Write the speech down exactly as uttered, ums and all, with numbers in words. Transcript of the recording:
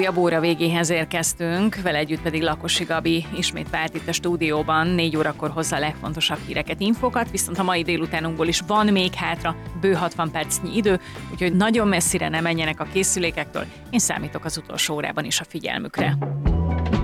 újabb óra végéhez érkeztünk, vele együtt pedig Lakosi Gabi ismét várt itt a stúdióban, négy órakor hozza a legfontosabb híreket, infokat, viszont a mai délutánunkból is van még hátra bő hatvan percnyi idő, úgyhogy nagyon messzire ne menjenek a készülékektől, én számítok az utolsó órában is a figyelmükre.